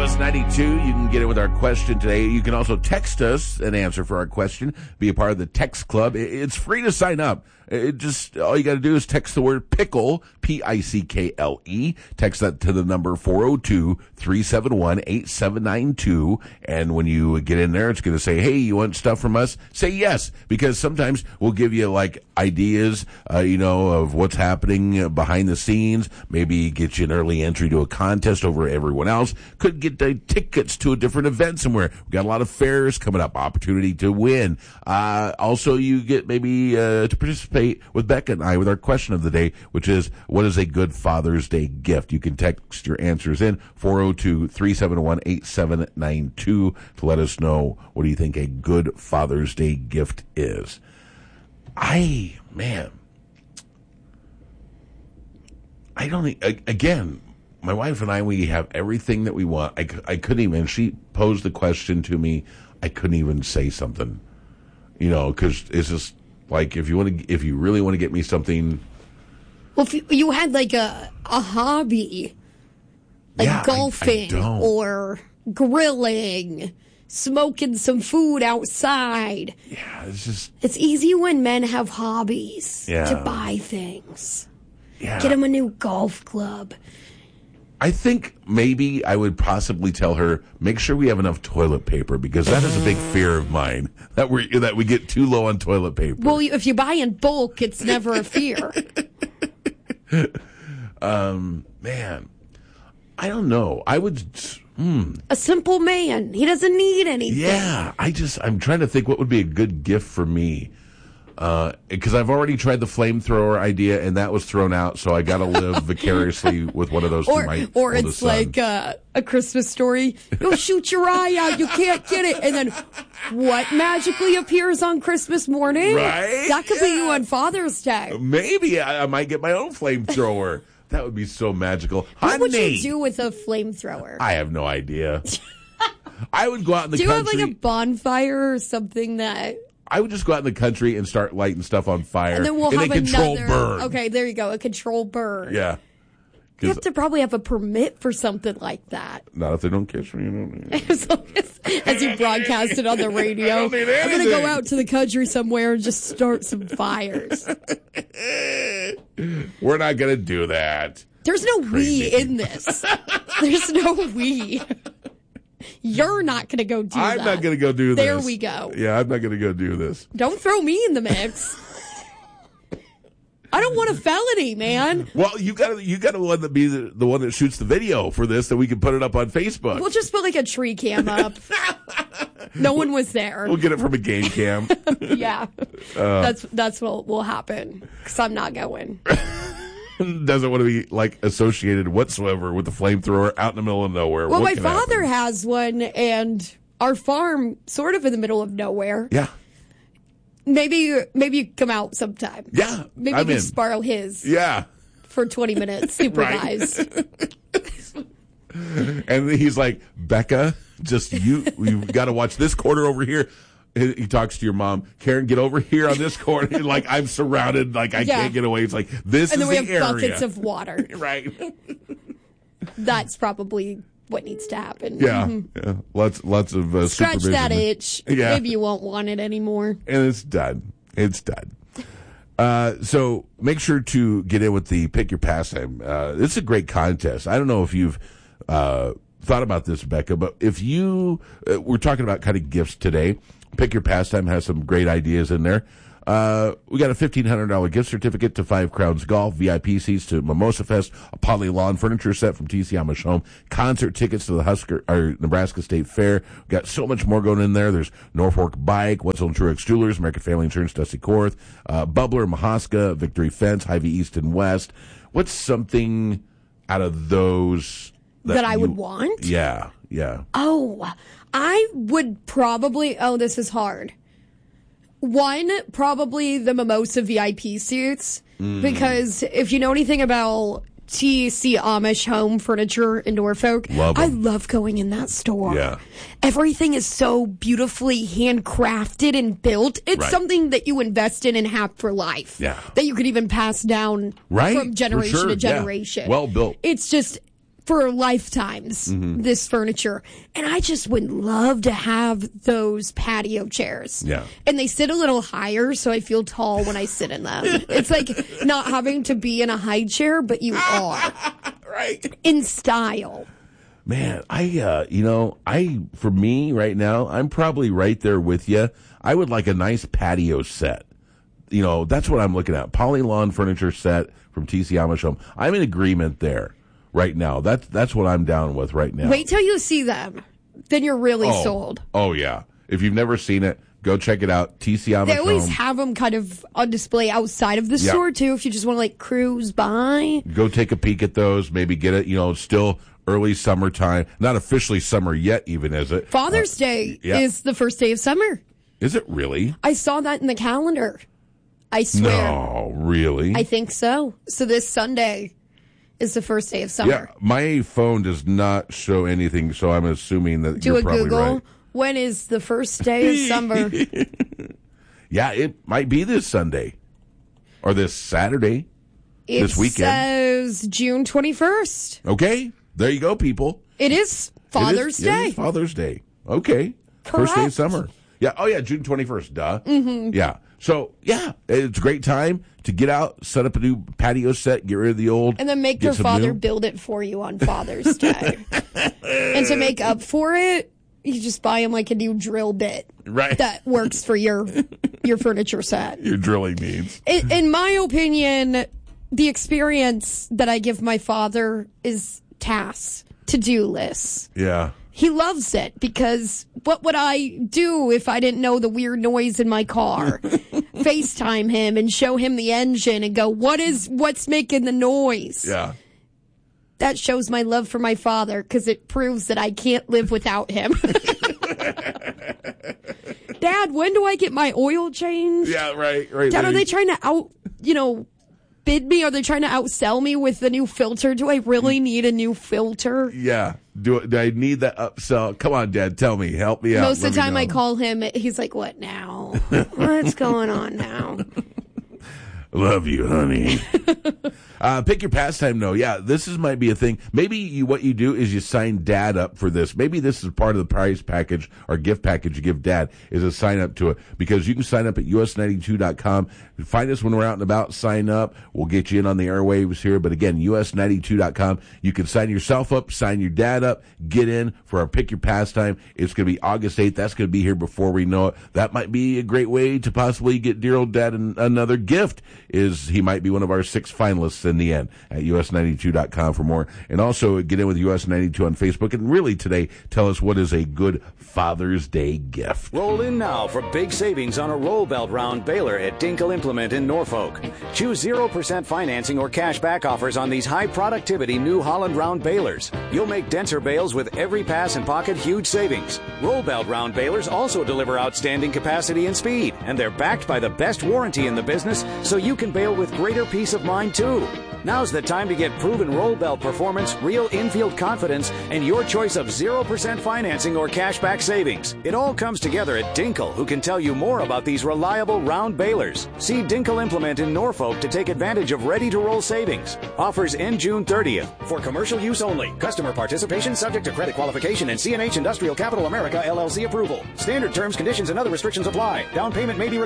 Alice 92. You can get in with our question today. You can also text us an answer for our question. Be a part of the text club. It's free to sign up. All you got to do is text the word pickle, Pickle. Text that to the number 402-371-8792. And when you get in there, it's going to say, hey, you want stuff from us? Say yes, because sometimes we'll give you like ideas, of what's happening behind the scenes. Maybe get you an early entry to a contest over everyone else. Could get tickets to a different event somewhere. We've got a lot of fairs coming up, opportunity to win. Also, you get maybe to participate with Becca and I with our question of the day, which is, what is a good Father's Day gift? You can text your answers in 402-371-8792 to let us know, what do you think a good Father's Day gift is? I don't think, again, my wife and I, we have everything that we want. I couldn't even, she posed the question to me, I couldn't even say something, because it's just like, if you really want to get me something. Well, if you had like a hobby, like golfing or grilling, smoking some food outside. Yeah, it's easy when men have hobbies to buy things. Yeah. Get him a new golf club. I think maybe I would possibly tell her, make sure we have enough toilet paper, because that is a big fear of mine, that we get too low on toilet paper. Well, if you buy in bulk, it's never a fear. Man, I don't know. I would. A simple man. He doesn't need anything. Yeah, I'm trying to think what would be a good gift for me. Because I've already tried the flamethrower idea, and that was thrown out, so I got to live vicariously with one of those through my Or oldest it's son. like a Christmas Story. You'll shoot your eye out, you can't get it. And then what magically appears on Christmas morning? Right? That could be you on Father's Day. Maybe I might get my own flamethrower. That would be so magical. What would you do with a flamethrower? I have no idea. I would go out in the country. Do you have like a bonfire or something that... I would just go out in the country and start lighting stuff on fire. And then we'll have control another... burn. Okay, there you go. A control burn. Yeah. You have to probably have a permit for something like that. Not if they don't catch me. As you broadcast it on the radio. I'm going to go out to the country somewhere and just start some fires. We're not going to do that. There's no we in this. There's no we. You're not going to go do that. I'm not going to go do this. There we go. Yeah, I'm not going to go do this. Don't throw me in the mix. I don't want a felony, man. Well, you got to be the one that shoots the video for this, that we can put it up on Facebook. We'll just put like a tree cam up. No one was there. We'll get it from a game cam. Yeah, that's what will happen, because I'm not going. Doesn't want to be like associated whatsoever with the flamethrower out in the middle of nowhere. Well, my father has one, and our farm sort of in the middle of nowhere. Yeah. Maybe you come out sometime. Yeah. Maybe you can borrow his. Yeah. For 20 minutes, supervise. And he's like, Becca, you've got to watch this corner over here. He talks to your mom, Karen, get over here on this corner. Like, I'm surrounded, like I can't get away. It's like, this is the area. And then we have buckets of water. Right. That's probably what needs to happen. Yeah. Yeah. Lots of scratch that itch. Yeah. Maybe you won't want it anymore. And it's done. So make sure to get in with the Pick Your Pastime. It's a great contest. I don't know if you've thought about this, Becca, but if you we're talking about kind of gifts today. Pick Your Pastime has some great ideas in there. We got a $1,500 gift certificate to Five Crowns Golf, VIP seats to Mimosa Fest, a Poly Lawn furniture set from TC Amish Home, concert tickets to the Nebraska State Fair. We got so much more going in there. There's Norfolk Bike, Wetzel and Truex Jewelers, American Family Insurance, Dusty Korth, Bubbler, Mahaska, Victory Fence, Hy-Vee East and West. What's something out of those that I would want? Yeah. Oh, I would probably, this is hard. One, probably the Mimosa VIP suits, because if you know anything about TC Amish Home Furniture in Norfolk, I love going in that store. Yeah. Everything is so beautifully handcrafted and built. It's something that you invest in and have for life. Yeah. That you could even pass down from generation to generation. Yeah. Well built. It's just... for lifetimes, this furniture. And I just would love to have those patio chairs. Yeah. And they sit a little higher, so I feel tall when I sit in them. It's like not having to be in a high chair, but you are. Right. In style. Man, for me right now, I'm probably right there with you. I would like a nice patio set. That's what I'm looking at. Poly Lawn furniture set from TC Amish Home. I'm in agreement there right now. That's what I'm down with right now. Wait till you see them. Then you're really sold. Oh, yeah. If you've never seen it, go check it out. TC Amish Home. They always have them kind of on display outside of the store, too, if you just want to, cruise by. Go take a peek at those. Maybe get it, still early summertime. Not officially summer yet, even, is it? Father's Day is the first day of summer. Is it really? I saw that in the calendar. I swear. No, really? I think so. So this Sunday is the first day of summer. Yeah, my phone does not show anything, so I'm assuming that you're probably Google. right. When is the first day of summer? Yeah, it might be this Sunday or this Saturday. This weekend. It says June 21st. Okay, there you go, people. It is Father's Day. It is Father's Day. Okay. Correct. First day of summer. Yeah. Oh, yeah, June 21st. Duh. Mm-hmm. Yeah. So, yeah, it's a great time to get out, set up a new patio set, get rid of the old. And then make your father build it for you on Father's Day. And to make up for it, you just buy him a new drill bit. Right. That works for your furniture set. Your drilling needs. In my opinion, the experience that I give my father is tasks, to-do lists. Yeah. He loves it because what would I do if I didn't know the weird noise in my car? FaceTime him and show him the engine and go, what's making the noise? Yeah. That shows my love for my father because it proves that I can't live without him. Dad, when do I get my oil changed? Yeah, right. Dad, are they trying to bid me? Are they trying to outsell me with the new filter? Do I really need a new filter? Yeah. Do I need that upsell? Come on, Dad, tell me. Help me out. Most of the time I call him, he's like, what now? What's going on now? Love you, honey. Pick your pastime, though. Yeah, might be a thing. Maybe what you do is you sign Dad up for this. Maybe this is part of the prize package or gift package you give Dad is a sign up to it. Because you can sign up at us92.com. Find us when we're out and about. Sign up. We'll get you in on the airwaves here. But again, us92.com. You can sign yourself up, sign your dad up, get in for our Pick Your Pastime. It's going to be August 8th. That's going to be here before we know it. That might be a great way to possibly get dear old Dad another gift. He might be one of our 6 finalists in the end at us92.com for more. And also get in with US92 on Facebook. And really today, tell us what is a good Father's Day gift. Roll in now for big savings on a roll belt round baler at Dinkle Implement in Norfolk. Choose 0% financing or cash back offers on these high productivity New Holland round balers. You'll make denser bales with every pass and pocket huge savings. Roll belt round balers also deliver outstanding capacity and speed, and they're backed by the best warranty in the business, so you can bale with greater peace of mind too. Now's the time to get proven roll belt performance, real infield confidence, and your choice of 0% financing or cashback savings. It all comes together at Dinkle, who can tell you more about these reliable round balers. See Dinkle Implement in Norfolk to take advantage of ready-to-roll savings. Offers end June 30th. For commercial use only. Customer participation subject to credit qualification and CNH Industrial Capital America LLC approval. Standard terms, conditions, and other restrictions apply. Down payment may be required.